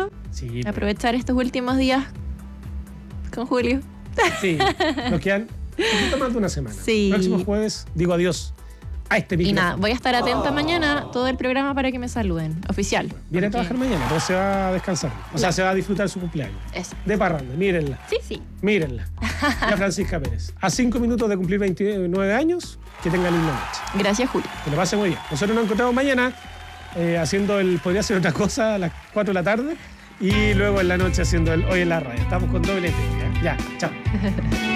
Julio. Sí. Aprovechar estos últimos días con Julio. Sí, nos quedan un poquito más de una semana. Sí. Próximo jueves digo adiós a este Y micrófono. nada, voy a estar atenta mañana todo el programa para que me saluden. Oficial. Viene a Porque- trabajar mañana, pero se va a descansar. O sea, se va a disfrutar su cumpleaños. Eso. De parranda, mírenla. Sí. Mírenla. Ya Francisca Pérez. A 5 minutos de cumplir 29 años, que tenga linda noche. Gracias, Julio. Que lo pase muy bien. Nosotros nos encontramos mañana haciendo podría ser otra cosa a las 4 de la tarde y luego en la noche haciendo el Hoy en la Radio. Estamos con doble T. Ya, chao.